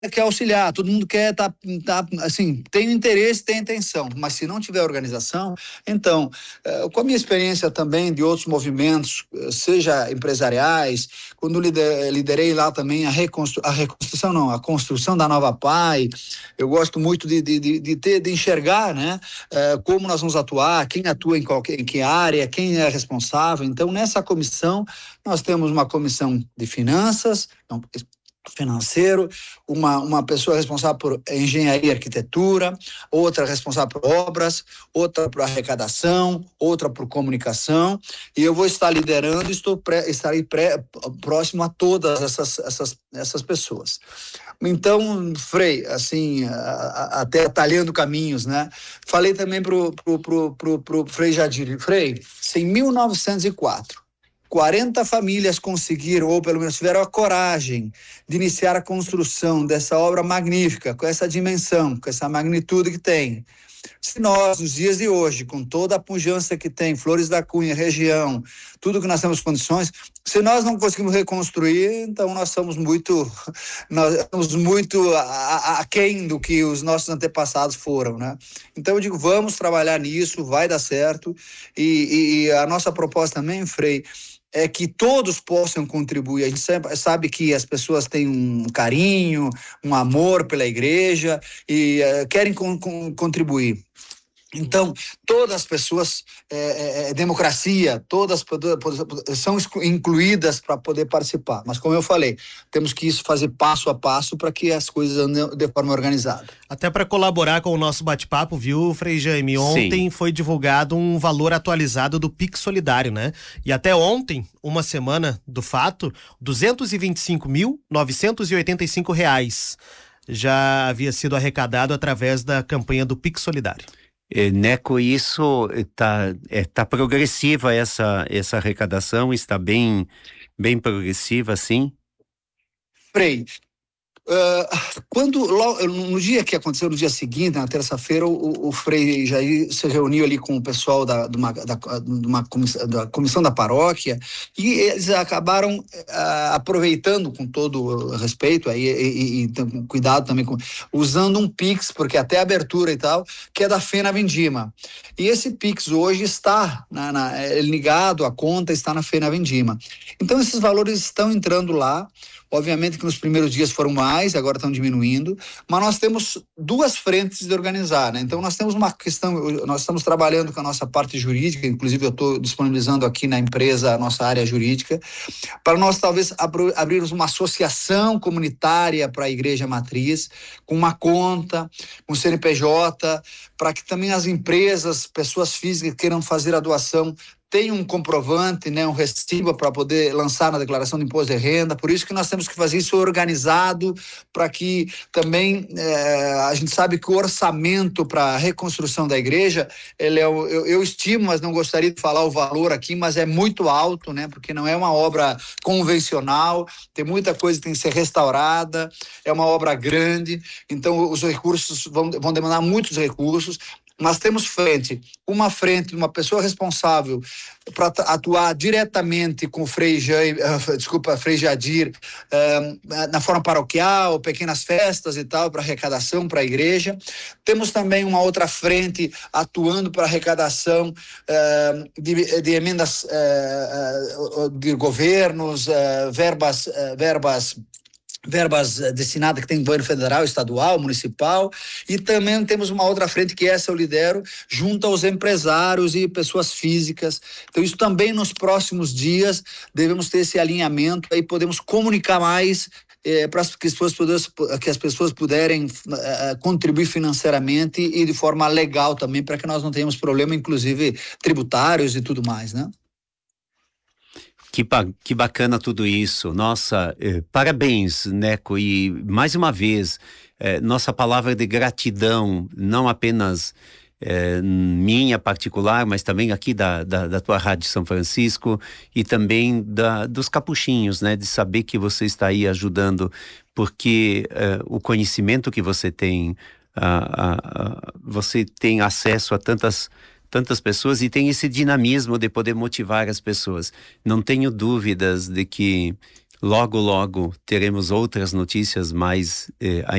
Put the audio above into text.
quer auxiliar, todo mundo quer assim, tem interesse, tem intenção, mas se não tiver organização, então, com a minha experiência também de outros movimentos, seja empresariais, quando liderei lá também a construção da Nova PAI, eu gosto muito de enxergar, né, como nós vamos atuar, quem atua em que área, quem é responsável. Então, nessa comissão, nós temos uma comissão de finanças, financeiro, uma pessoa responsável por engenharia e arquitetura, outra responsável por obras, outra por arrecadação, outra por comunicação, e eu vou estar liderando e estarei próximo a todas essas pessoas. Então, Frei, assim, até atalhando caminhos, né? Falei também pro Frei Jadir, Frei, em 1904, 40 famílias conseguiram, ou pelo menos tiveram a coragem de iniciar a construção dessa obra magnífica, com essa dimensão, com essa magnitude que tem. Se nós, nos dias de hoje, com toda a pujança que tem, Flores da Cunha, região, tudo que nós temos condições, se nós não conseguimos reconstruir, então nós estamos muito aquém do que os nossos antepassados foram, né? Então eu digo, vamos trabalhar nisso, vai dar certo, e a nossa proposta também, Frei, é que todos possam contribuir. A gente sabe que as pessoas têm um carinho, um amor pela igreja e querem contribuir. Então, todas as pessoas, democracia, todas são incluídas para poder participar. Mas, como eu falei, temos que fazer passo a passo para que as coisas andem de forma organizada. Até para colaborar com o nosso bate-papo, viu, Frei Jaime? Ontem foi divulgado um valor atualizado do Pix Solidário, né? E até ontem, uma semana do fato, R$ 225.985 já havia sido arrecadado através da campanha do Pix Solidário. Neco, isso tá progressiva essa arrecadação, está bem progressiva, sim? Frei, no dia que aconteceu, no dia seguinte, na terça-feira, o Frei Jair se reuniu ali com o pessoal da comissão da paróquia, e eles acabaram aproveitando, com todo respeito e cuidado também, usando um Pix, porque até a abertura e tal, que é da Fena Vindima. E esse Pix hoje está ligado, a conta está na Fena Vindima. Então esses valores estão entrando lá. Obviamente que nos primeiros dias foram mais, agora estão diminuindo, mas nós temos duas frentes de organizar, né? Então nós temos uma questão, nós estamos trabalhando com a nossa parte jurídica, inclusive eu estou disponibilizando aqui na empresa a nossa área jurídica, para nós talvez abrirmos uma associação comunitária para a Igreja Matriz, com uma conta, com CNPJ, para que também as empresas, pessoas físicas que queiram fazer a doação, tem um comprovante, né, um recibo para poder lançar na declaração de imposto de renda. Por isso que nós temos que fazer isso organizado, para que também a gente sabe que o orçamento para a reconstrução da igreja, eu estimo, mas não gostaria de falar o valor aqui, mas é muito alto, né, porque não é uma obra convencional, tem muita coisa que tem que ser restaurada, é uma obra grande, então os recursos vão demandar muitos recursos. Nós temos uma pessoa responsável para atuar diretamente com o Frei Jadir, na forma paroquial, pequenas festas e tal, para arrecadação para a igreja. Temos também uma outra frente atuando para arrecadação de emendas de governos, verbas destinadas que tem governo federal, estadual, municipal, e também temos uma outra frente que essa eu lidero, junto aos empresários e pessoas físicas. Então isso também nos próximos dias devemos ter esse alinhamento e podemos comunicar mais para que as pessoas puderem contribuir financeiramente e de forma legal também, para que nós não tenhamos problema, inclusive tributários e tudo mais, né? Que bacana tudo isso. Nossa, parabéns, Neco, e mais uma vez, nossa palavra de gratidão, não apenas minha particular, mas também aqui da tua Rádio São Francisco e também dos capuchinhos, né? De saber que você está aí ajudando, porque o conhecimento que você tem, você tem acesso a tantas pessoas e tem esse dinamismo de poder motivar as pessoas. Não tenho dúvidas de que logo teremos outras notícias mais